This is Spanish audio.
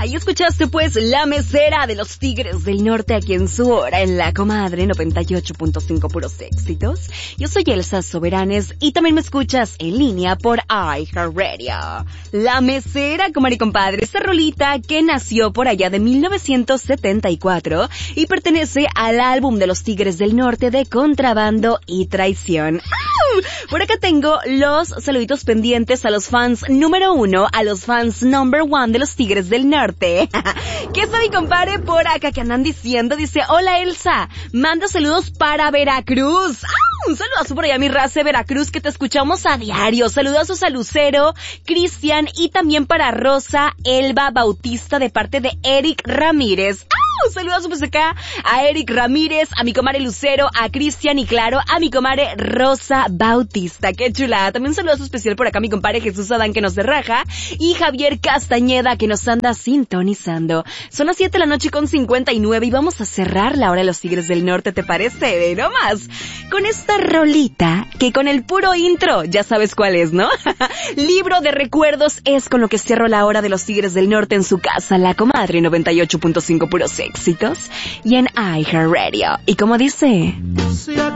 Ahí escuchaste pues La Mesera de los Tigres del Norte aquí en su hora en La Comadre 98.5 puros éxitos. Yo soy Elsa Soberanes y también me escuchas en línea por iHeartRadio. La Mesera, comadre y compadre, esta rolita que nació por allá de 1974 y pertenece al álbum de los Tigres del Norte de Contrabando y Traición. ¡Au! Por acá tengo los saluditos pendientes a los fans número 1, a los fans number 1 de los Tigres del Norte. ¿Qué está mi compadre por acá que andan diciendo? Dice, hola Elsa, manda saludos para Veracruz. ¡Ah! Un saludazo por allá a mi raza de Veracruz que te escuchamos a diario. Saludazos a Lucero, Cristian y también para Rosa Elba Bautista de parte de Eric Ramírez. ¡Ah! Un saludazo pues acá a Eric Ramírez, a mi comadre Lucero, a Cristian y claro, a mi comadre Rosa Bautista. ¡Qué chulada! También un saludazo especial por acá a mi compadre Jesús Adán que nos derraja y Javier Castañeda que nos anda sintonizando. Son las 7 de la noche con 59 y vamos a cerrar la hora de los Tigres del Norte, ¿te parece? No más. Con esta rolita que con el puro intro, ya sabes cuál es, ¿no? Libro de recuerdos es con lo que cierro la hora de los Tigres del Norte en su casa, La Comadre 98.5 puros éxitos y en iHeartRadio. Y como dice... Si